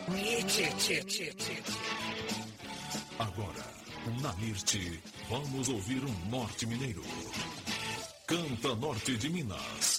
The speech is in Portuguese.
Agora, na Mirte, vamos ouvir um norte mineiro. Canta Norte de Minas.